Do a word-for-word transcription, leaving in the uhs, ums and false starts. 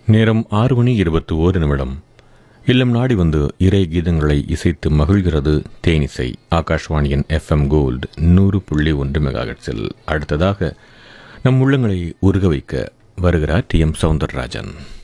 நேரம் ஆறு மணி இருபத்தி ஓரு நிமிடம். இல்லம் நாடி வந்து இறை கீதங்களை இசைத்து மகிழ்கிறது தேனிசை. ஆகாஷ்வாணியின் எஃப் எம் கோல்டு நூறு புள்ளி ஒன்று மெகாஹெர்ட்ஸில். அடுத்ததாக நம் உள்ளங்களை உருக வைக்க வருகிறார் டி எம் சவுந்தரராஜன்.